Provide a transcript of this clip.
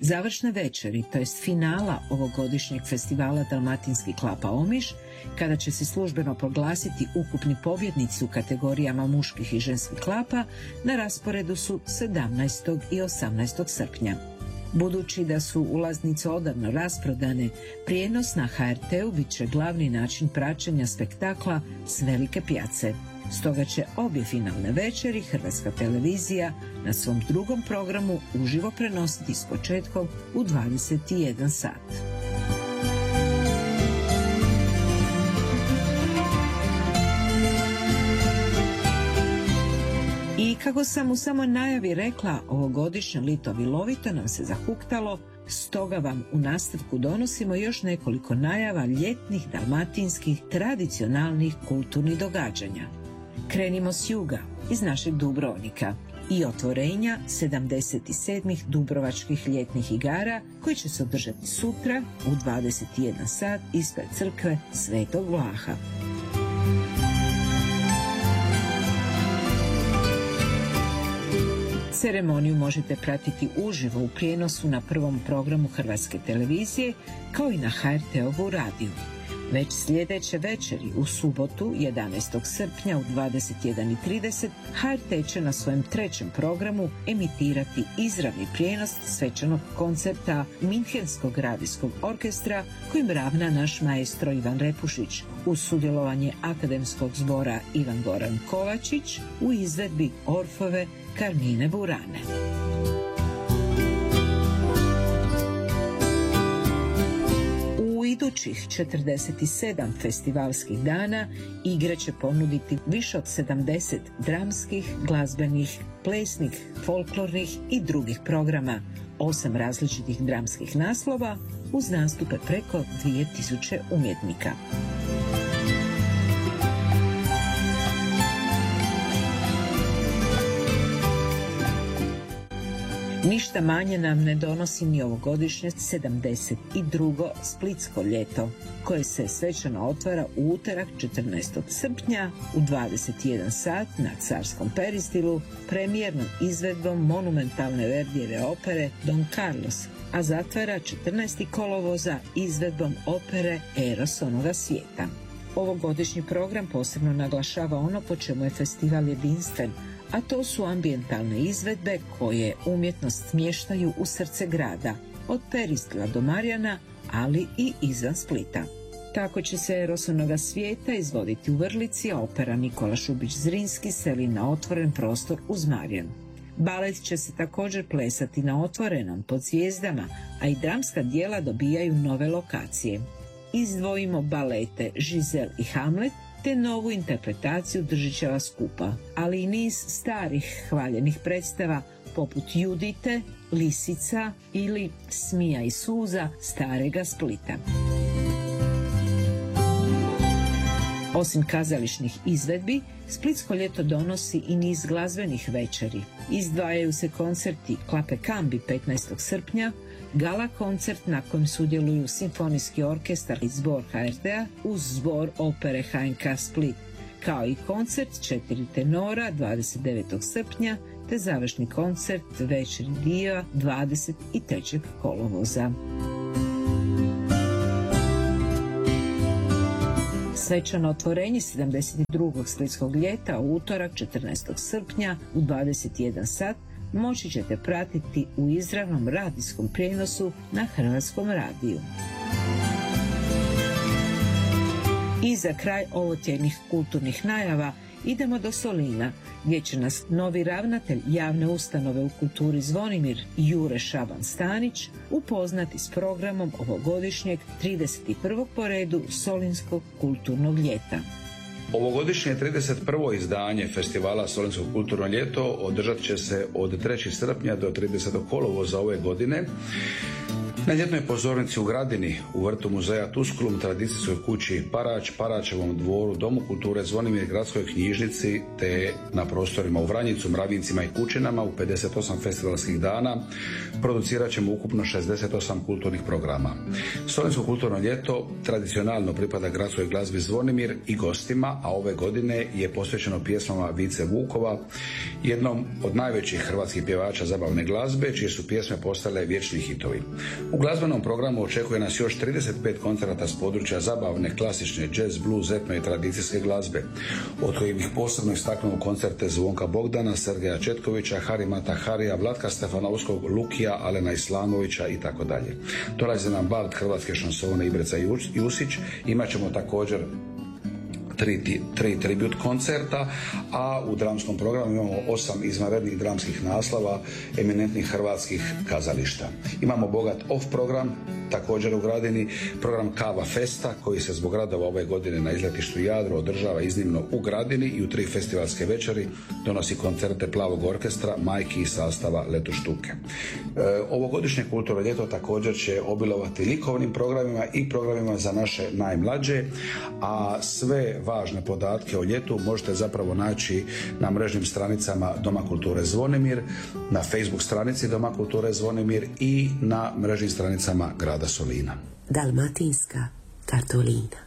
Završne večeri, to jest finala ovogodišnjeg festivala Dalmatinski klapa Omiš, kada će se službeno proglasiti ukupni pobjednici u kategorijama muških i ženskih klapa, na rasporedu su 17. i 18. srpnja. Budući da su ulaznice odavno rasprodane, prijenos na HRT-u bit će glavni način praćenja spektakla s velike pjace. Stoga će obje finalne večeri Hrvatska televizija na svom drugom programu uživo prenositi s početkom u 21 sat. I kako sam u samoj najavi rekla, ovogodišnje Lito Vilovito nam se zahuktalo, stoga vam u nastavku donosimo još nekoliko najava ljetnih dalmatinskih tradicionalnih kulturnih događanja. Krenimo s juga, iz našeg Dubrovnika i otvorenja 77. Dubrovačkih ljetnih igara koji će se održati sutra u 21 sat ispred crkve Svetog Vlaha. Ceremoniju možete pratiti uživo u prijenosu na prvom programu Hrvatske televizije kao i na HRT-ovu radiju. Već sljedeće večeri u subotu 11. srpnja u 21:30 HRT će na svojem trećem programu emitirati izravni prijenos svečanog koncerta Minhenskog radijskog orkestra kojim ravna naš maestro Ivan Repušić uz sudjelovanje akademskog zbora Ivan Goran Kovačić u izvedbi Orfove Karmine Burane. U idućih 47 festivalskih dana igre će ponuditi više od 70 dramskih, glazbenih, plesnih, folklornih i drugih programa, 8 različitih dramskih naslova uz nastupe preko 2000 umjetnika. Ništa manje nam ne donosi ni ovogodišnje 72. Splitsko ljeto, koje se svečano otvara u utorak 14. srpnja u 21 sat na Carskom peristilu premijernom izvedbom monumentalne Verdijeve opere Don Carlos, a zatvara 14. kolovoza izvedbom opere Eros onoga svijeta. Ovogodišnji program posebno naglašava ono po čemu je festival jedinstven, a to su ambijentalne izvedbe koje umjetnost smještaju u srce grada, od Peristila do Marjana, ali i izvan Splita. Tako će se Eros onoga svijeta izvoditi u Vrlici, a opera Nikola Šubić-Zrinski seli na otvoren prostor uz Marjan. Balet će se također plesati na otvorenom pod zvijezdama, a i dramska djela dobijaju nove lokacije. Izdvojimo balete Žizel i Hamlet, te novu interpretaciju Držićeva skupa, ali i niz starih hvaljenih predstava poput Judite, Lisica ili Smija i suza starega Splita. Osim kazališnih izvedbi, Splitsko ljeto donosi i niz glazbenih večeri. Izdvajaju se koncerti Klape Kambi 15. srpnja, gala koncert na kojem sudjeluju Simfonijski orkestar i zbor HRT-a uz zbor opere HNK Split, kao i koncert 4 tenora 29. srpnja te završni koncert Večeri diva 23. kolovoza. Svečano otvorenje 72. Splitskog ljeta u utorak 14. srpnja u 21 sat moći ćete pratiti u izravnom radijskom prijenosu na Hrvatskom radiju. I za kraj ovotjednih kulturnih najava idemo do Solina, gdje će nas novi ravnatelj javne ustanove u kulturi Zvonimir Jure Šaban-Stanić upoznati s programom ovogodišnjeg 31. po redu Solinskog kulturnog ljeta. Ovogodišnje 31. izdanje festivala Solinsko kulturno ljeto održat će se od 3. srpnja do 30. kolovoza ove godine Na ljetnoj pozornici u Gradini, u vrtu muzeja Tuskulum, tradicijskoj kući Parać, Paraćevom dvoru, Domu kulture Zvonimir, gradskoj knjižnici, te na prostorima u Vranjicu, Mravincima i Kućinama u 58 festivalskih dana producirat ćemo ukupno 68 kulturnih programa. Solinsko kulturno ljeto tradicionalno pripada gradskoj glazbi Zvonimir i gostima, a ove godine je posvećeno pjesmama Vice Vukova, jednom od najvećih hrvatskih pjevača zabavne glazbe, čije su pjesme postale vječni hitovi. U glazbenom programu očekuje nas još 35 koncerata s područja zabavne, klasične, jazz, blues, etno i tradicijske glazbe, od kojih bih posebno istaknuo koncerte Zvonka Bogdana, Sergeja Četkovića, Harimata Harija, Vlatka Stefanovskog, Lukija, Alena Islamovića itd. Dolazi nam bard hrvatske šansone Ibreca Jusić, imat ćemo također tri tribut koncerta, a u dramskom programu imamo 8 izvanrednih dramskih naslova eminentnih hrvatskih kazališta. Imamo bogat off program, također u Gradini, program Kava Festa, koji se zbog radova ove godine na izletištu Jadro održava iznimno u Gradini i u 3 festivalske večeri donosi koncerte Plavog orkestra, majki i sastava Letu Štuke. Ovogodišnje kulturno ljeto također će obilovati likovnim programima i programima za naše najmlađe, a sve važne podatke o ljetu možete zapravo naći na mrežnim stranicama Doma kulture Zvonimir, na Facebook stranici Doma kulture Zvonimir i na mrežnim stranicama grada Solina. Dalmatinska Kartolina.